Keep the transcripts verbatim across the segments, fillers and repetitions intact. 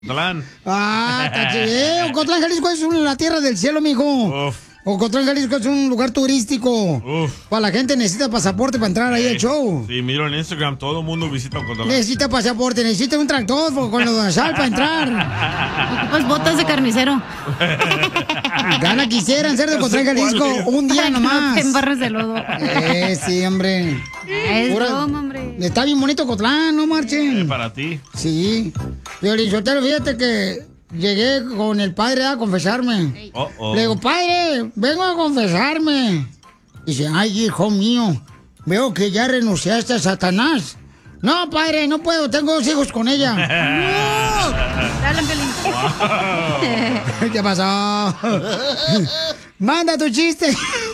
Ocotlán. Ah, está chido. Ocotlán, Jalisco es una, la tierra del cielo, mijo. Uf. Ocotlán, Jalisco es un lugar turístico. Uf. Para la gente necesita pasaporte para entrar ahí al show. Sí, miro en Instagram, todo el mundo visita Ocotlán. Necesita pasaporte, necesita un tractor con lo de sal para entrar. Pues botas de carnicero. Gana quisieran ser de Ocotlán, Jalisco un día nomás. No te embarres de lodo. Eh, sí, hombre. Es Pura- broma, hombre. Está bien bonito Ocotlán, no marchen. Eh, para ti. Sí. Piolinsotelo, fíjate que llegué con el padre a confesarme. Oh, oh. Le digo, padre, vengo a confesarme. Dice, ay, hijo mío, veo que ya renunciaste a Satanás. No, padre, no puedo, tengo dos hijos con ella. ¡No! Dale, Piolín. ¿Qué pasó? Manda tu chiste.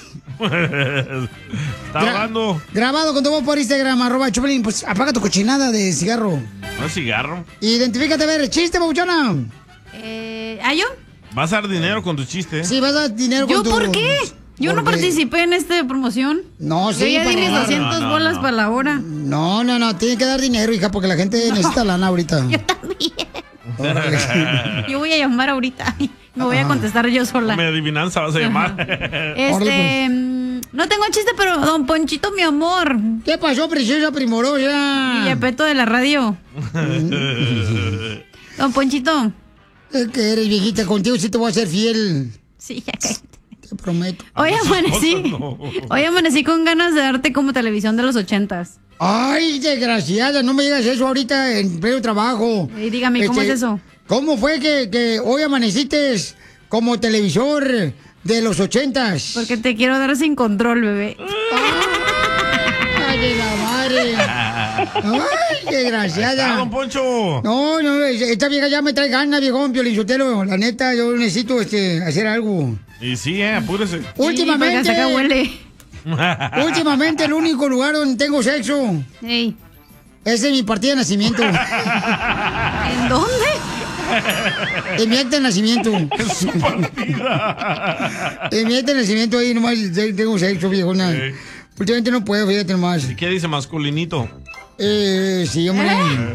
Está Gra- hablando. Grabado con tu voz por Instagram, arroba Choplin. Pues apaga tu cochinada de cigarro. ¿No es cigarro? Identifícate, a ver, el chiste, babuchona. Eh, ¿ah, yo? Vas a dar dinero con tu chiste. Sí, vas a dar dinero ¿Yo con tu... por qué? Yo no Porque- participé en esta promoción. No, sí. Yo ya di para- mis doscientas No, no, bolas no. para la hora. No, no, no, tiene que dar dinero, hija, porque la gente necesita lana ahorita. Yo también. Órale. Yo voy a llamar ahorita. Me voy a contestar yo sola. Mi adivinanza vas a llamar. Este, Órale, mm, no tengo chiste, pero don Ponchito, mi amor. ¿Qué pasó, preciosa primorosa? Y Yepeto de la radio. Don Ponchito. Es que eres viejita, contigo sí te voy a ser fiel. Sí, ya cállate. Te prometo. Hoy amanecí. No. Hoy amanecí con ganas de darte como televisión de los ochentas. Ay, desgraciada, no me digas eso ahorita en pleno trabajo. Y dígame, ¿cómo Este, es eso? ¿Cómo fue que, que hoy amaneciste como televisor de los ochentas? Porque te quiero dar sin control, bebé. Ay, de la madre. Ay, desgraciada. ¡Ah, don Poncho! No, no, esta vieja ya me trae ganas, viejón, Piolinsotelo. La neta, yo necesito este, hacer algo. Y sí, eh, apúrese. Últimamente, Sí, porque hasta acá huele. últimamente el único lugar donde tengo sexo Ey, es en mi partida de nacimiento. ¿en dónde? En mi acta de nacimiento. En su partida. En mi acta de nacimiento ahí nomás tengo sexo, viejona. Sí. Últimamente no puedo, fíjate nomás. ¿Y qué dice masculinito? Eh, sí, hombre.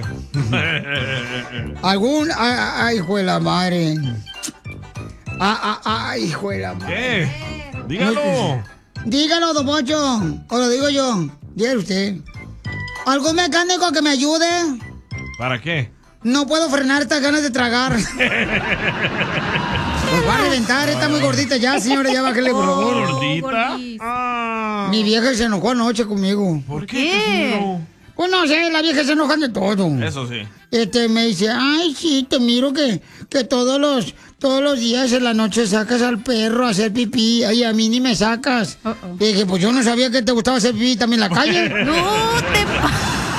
Algún... Ay, ay, hijo de la madre. Ah, ah, ay, hijo de la madre. ¿Qué? Dígalo. Dígalo, don Poncho. O lo digo yo. Dígalo usted. ¿Algún mecánico que me ayude? ¿Para qué? No puedo frenar estas ganas de tragar. Pues va a reventar, está muy gordita ya, señora, ya bájale, por favor. ¿Gordita? gordis. Ah. Mi vieja se enojó anoche conmigo. ¿Por qué? qué? Casimiro? Pues no sé, la vieja se enoja de todo. Eso sí. Este, me dice, ay, sí, te miro que, que todos los, todos los días en la noche sacas al perro a hacer pipí, y a mí ni me sacas. Uh-oh. Y dije, pues yo no sabía que te gustaba hacer pipí también en la calle. No te pa-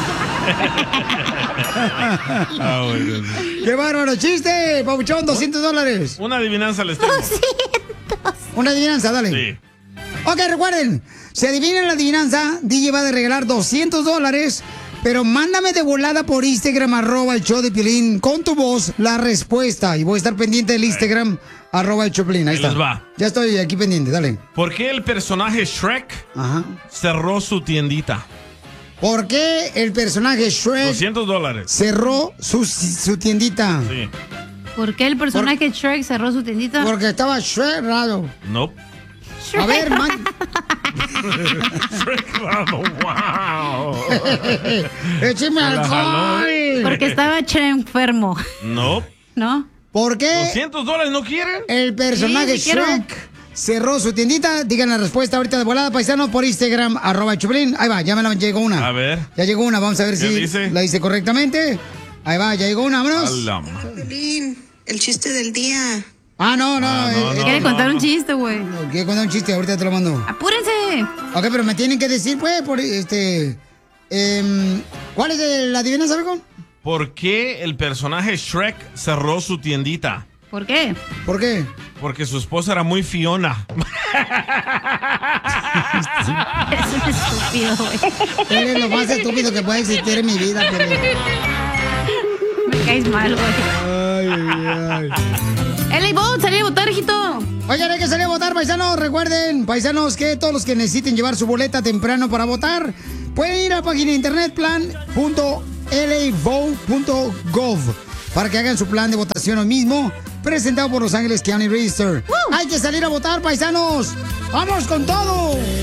Ah, bueno. ¡Qué bárbaro! ¡Chiste! Pabuchón, doscientos dólares. Una adivinanza les tengo. Una adivinanza, dale. Sí. Ok, recuerden, si adivinan la adivinanza, D J va a regalar doscientos dólares, pero mándame de volada por Instagram, arroba el show de Piolín, con tu voz, la respuesta. Y voy a estar pendiente del Instagram, arroba el Choplin. Ahí Ahí está. les va. Ya estoy aquí pendiente, dale. ¿Por qué el personaje Shrek Ajá. cerró su tiendita? ¿Por qué el personaje Shrek doscientos dólares. cerró su, su tiendita? Sí. ¿Por qué el personaje Shrek cerró su tiendita? Porque estaba Shrek raro. Nope. A ver, man. Shrek raro, wow. Écheme la alcohol. Porque estaba Che enfermo, Nope. ¿no? ¿Por qué ¿doscientos dólares no quieren? el personaje Sí, sí quiero. Shrek cerró su tiendita? Digan la respuesta ahorita de volada, paisano, por Instagram, arroba Choplin. Ahí va, ya me la llegó una. A ver. Ya llegó una, vamos a ver ¿Qué si dice? la hice correctamente. Ahí va, ya llegó una, vámonos. Alama. Piolín, el chiste del día. Ah, no, no. Ah, no, eh, no. Quiere contar un chiste, güey. eh, Quiero contar un chiste, ahorita te lo mando. ¡Apúrense! Ok, pero me tienen que decir, pues, por este... em, ¿cuál es el- la adivinanza, Becon? ¿Por qué el personaje Shrek cerró su tiendita? ¿Por qué? ¿Por qué? Porque su esposa era muy Fiona. Es un estúpido, güey. Eres lo más estúpido que puede existir en mi vida, pero... Me caes mal, güey. Ay, ay, ay. ¡L A Vote! ¡Salí a votar, hijito! Oigan, hay que salir a votar, paisanos. Recuerden, paisanos, que todos los que necesiten llevar su boleta temprano para votar, pueden ir a la página de internet plan punto l a vote punto gov. para que hagan su plan de votación hoy mismo, presentado por Los Ángeles County Register. ¡Woo! Hay que salir a votar, paisanos. ¡Vamos con todo!